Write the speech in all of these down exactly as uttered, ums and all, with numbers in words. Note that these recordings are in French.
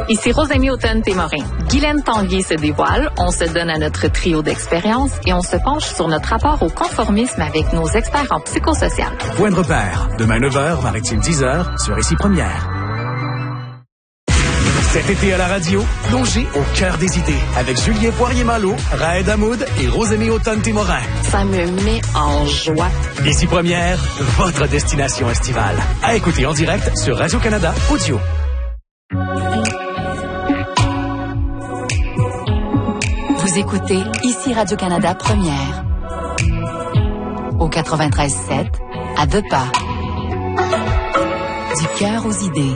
Ici Rosémie Automne-Témorin. Guylaine Tanguay se dévoile, on se donne à notre trio d'expérience et on se penche sur notre rapport au conformisme avec nos experts en psychosocial. Point de repère, demain neuf heures, Maritime dix heures, sur Ici Première. Cet été à la radio, plongez au cœur des idées avec Julien Poirier-Malo, Raed Hamoud et Rosémie Automne-Témorin. Ça me met en joie. Ici Première, votre destination estivale. À écouter en direct sur Radio-Canada Audio. Vous écoutez Ici Radio-Canada Première. Au quatre-vingt-treize sept, à deux pas. Du cœur aux idées.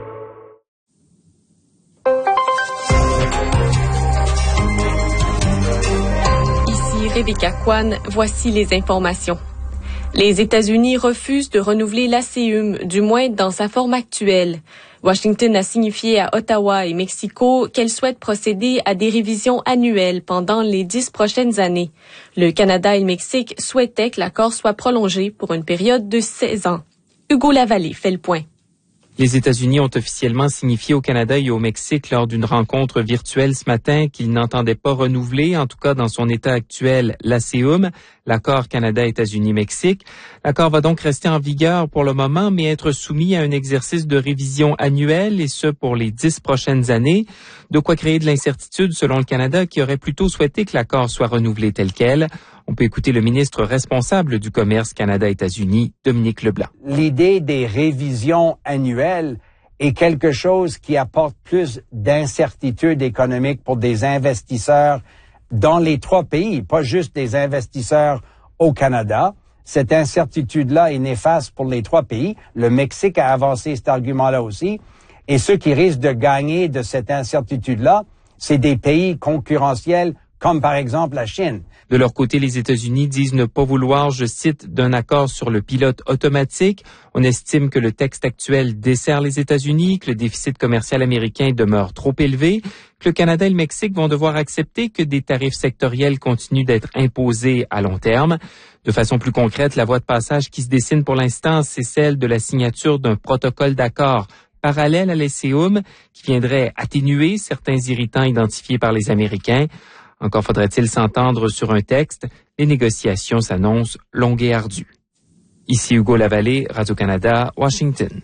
Rebecca Kwan, voici les informations. Les États-Unis refusent de renouveler l'A C U M, du moins dans sa forme actuelle. Washington a signifié à Ottawa et Mexico qu'elle souhaite procéder à des révisions annuelles pendant les dix prochaines années. Le Canada et le Mexique souhaitaient que l'accord soit prolongé pour une période de seize ans. Hugo Lavallée fait le point. Les États-Unis ont officiellement signifié au Canada et au Mexique lors d'une rencontre virtuelle ce matin qu'ils n'entendaient pas renouveler, en tout cas dans son état actuel, l'A C U M, l'accord Canada-États-Unis-Mexique. L'accord va donc rester en vigueur pour le moment, mais être soumis à un exercice de révision annuelle, et ce pour les dix prochaines années. De quoi créer de l'incertitude selon le Canada, qui aurait plutôt souhaité que l'accord soit renouvelé tel quel. On peut écouter le ministre responsable du commerce Canada-États-Unis, Dominique Leblanc. L'idée des révisions annuelles est quelque chose qui apporte plus d'incertitude économique pour des investisseurs dans les trois pays, pas juste des investisseurs au Canada. Cette incertitude-là est néfaste pour les trois pays. Le Mexique a avancé cet argument-là aussi. Et ceux qui risquent de gagner de cette incertitude-là, c'est des pays concurrentiels comme par exemple la Chine. De leur côté, les États-Unis disent ne pas vouloir, je cite, d'un accord sur le pilote automatique. On estime que le texte actuel dessert les États-Unis, que le déficit commercial américain demeure trop élevé, que le Canada et le Mexique vont devoir accepter que des tarifs sectoriels continuent d'être imposés à long terme. De façon plus concrète, la voie de passage qui se dessine pour l'instant, c'est celle de la signature d'un protocole d'accord parallèle à l'A C U M qui viendrait atténuer certains irritants identifiés par les Américains. Encore faudrait-il s'entendre sur un texte. Les négociations s'annoncent longues et ardues. Ici Hugo Lavallée, Radio-Canada, Washington.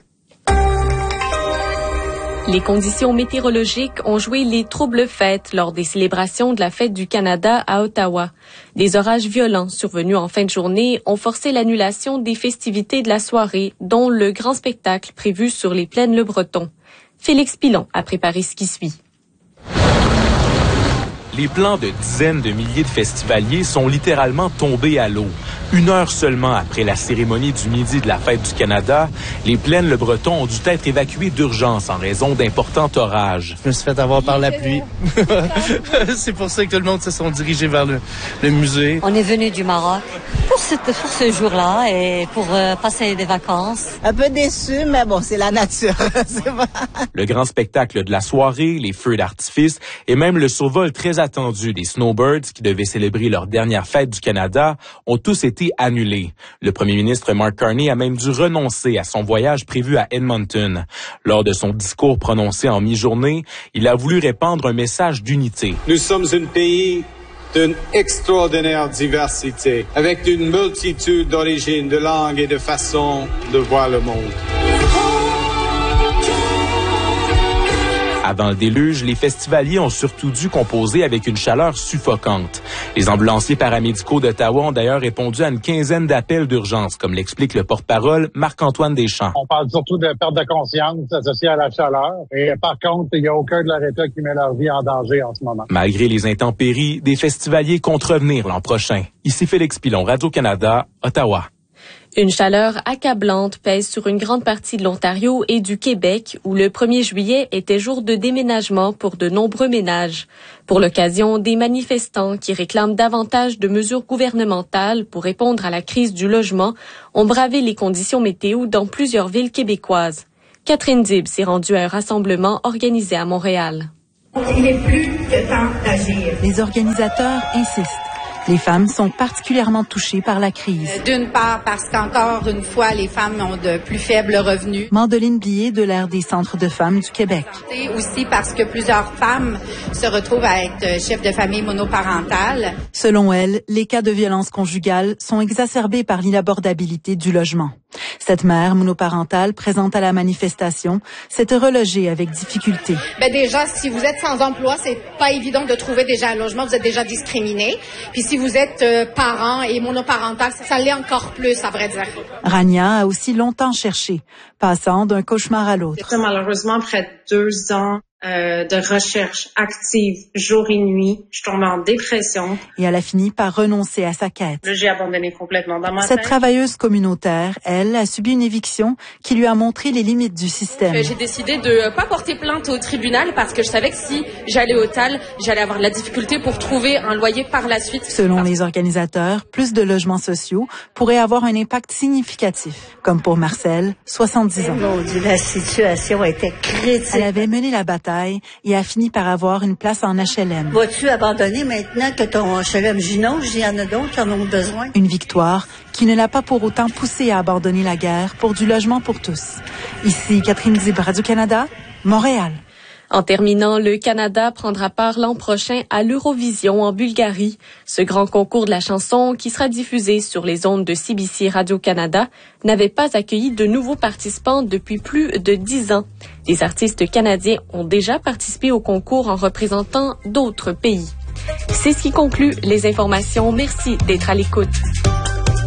Les conditions météorologiques ont joué les troubles fêtes lors des célébrations de la Fête du Canada à Ottawa. Des orages violents survenus en fin de journée ont forcé l'annulation des festivités de la soirée, dont le grand spectacle prévu sur les plaines Le Breton. Félix Pilon a préparé ce qui suit. Les plans de dizaines de milliers de festivaliers sont littéralement tombés à l'eau. Une heure seulement après la cérémonie du midi de la Fête du Canada, les plaines Le Breton ont dû être évacuées d'urgence en raison d'importants orages. Je me suis fait avoir par la pluie. C'est pour ça que tout le monde se sont dirigés vers le, le musée. On est venu du Maroc pour ce, pour ce jour-là et pour euh, passer des vacances. Un peu déçu, mais bon, c'est la nature. C'est bon. Le grand spectacle de la soirée, les feux d'artifice et même le survol très attendu des Snowbirds qui devaient célébrer leur dernière fête du Canada ont tous été annulés. Le premier ministre Mark Carney a même dû renoncer à son voyage prévu à Edmonton. Lors de son discours prononcé en mi-journée, il a voulu répandre un message d'unité. Nous sommes un pays d'une extraordinaire diversité, avec une multitude d'origines, de langues et de façons de voir le monde. Avant le déluge, les festivaliers ont surtout dû composer avec une chaleur suffocante. Les ambulanciers paramédicaux d'Ottawa ont d'ailleurs répondu à une quinzaine d'appels d'urgence, comme l'explique le porte-parole Marc-Antoine Deschamps. On parle surtout de perte de conscience associée à la chaleur. Et par contre, il n'y a aucun de leur État qui met leur vie en danger en ce moment. Malgré les intempéries, des festivaliers comptent revenir l'an prochain. Ici Félix Pilon, Radio-Canada, Ottawa. Une chaleur accablante pèse sur une grande partie de l'Ontario et du Québec, où le premier juillet était jour de déménagement pour de nombreux ménages. Pour l'occasion, des manifestants qui réclament davantage de mesures gouvernementales pour répondre à la crise du logement ont bravé les conditions météo dans plusieurs villes québécoises. Catherine Dib s'est rendue à un rassemblement organisé à Montréal. Il est plus que temps d'agir. Les organisateurs insistent. Les femmes sont particulièrement touchées par la crise. D'une part, parce qu'encore une fois, les femmes ont de plus faibles revenus. Mandeline Blier de l'Aire des centres de femmes du Québec. Et aussi parce que plusieurs femmes se retrouvent à être chefs de famille monoparentales. Selon elle, les cas de violence conjugale sont exacerbés par l'inabordabilité du logement. Cette mère monoparentale présente à la manifestation s'est relogée avec difficulté. Ben déjà, si vous êtes sans emploi, c'est pas évident de trouver déjà un logement, vous êtes déjà discriminé. Puis si vous êtes euh, parent et monoparental, ça, ça l'est encore plus, à vrai dire. Rania a aussi longtemps cherché, passant d'un cauchemar à l'autre. C'était malheureusement près de deux ans euh, de recherche active, jour et nuit. Je tombais en dépression. Et elle a fini par renoncer à sa quête. Là, j'ai abandonné complètement dans ma Cette tête. travailleuse communautaire, elle, a subi une éviction qui lui a montré les limites du système. J'ai décidé de pas porter plainte au tribunal parce que je savais que si j'allais au T A L, j'allais avoir de la difficulté pour trouver un loyer par la suite. Selon les organisateurs, plus de logements sociaux pourraient avoir un impact significatif, comme pour Marcel, soixante-dix ans. Mon Dieu, la situation était critique. Elle avait mené la bataille et a fini par avoir une place en H L M. Vas-tu abandonner maintenant que ton H L M Ginose, il y en a d'autres qui en ont besoin? Une victoire qui ne l'a pas pour autant poussée à abandonner la guerre pour du logement pour tous. Ici Catherine Zib, Radio-Canada, Montréal. En terminant, le Canada prendra part l'an prochain à l'Eurovision en Bulgarie. Ce grand concours de la chanson, qui sera diffusé sur les ondes de C B C Radio-Canada, n'avait pas accueilli de nouveaux participants depuis plus de dix ans. Les artistes canadiens ont déjà participé au concours en représentant d'autres pays. C'est ce qui conclut les informations. Merci d'être à l'écoute.